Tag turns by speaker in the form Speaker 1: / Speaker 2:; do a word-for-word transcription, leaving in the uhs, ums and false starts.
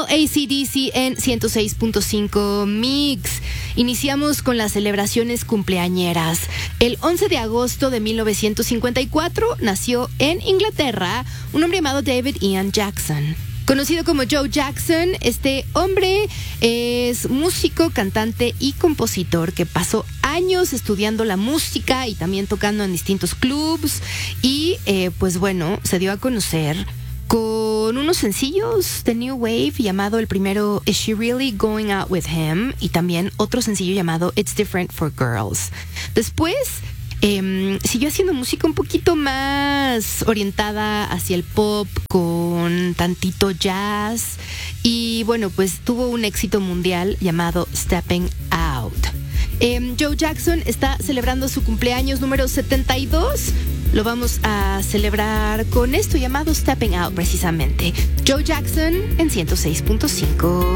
Speaker 1: A C D C en ciento seis punto cinco Mix. Iniciamos con las celebraciones cumpleañeras. El once de agosto de mil novecientos cincuenta y cuatro nació en Inglaterra un hombre llamado David Ian Jackson. Conocido como Joe Jackson, este hombre es músico, cantante y compositor que pasó años estudiando la música y también tocando en distintos clubs y eh, pues bueno, se dio a conocer con unos sencillos de New Wave llamado el primero Is She Really Going Out With Him y también otro sencillo llamado It's Different for Girls. Después eh, siguió haciendo música un poquito más orientada hacia el pop con tantito jazz y bueno, pues tuvo un éxito mundial llamado Stepping Out. Eh, Joe Jackson está celebrando su cumpleaños número setenta y dos. Lo vamos a celebrar con esto llamado Stepping Out precisamente. Joe Jackson en ciento seis punto cinco.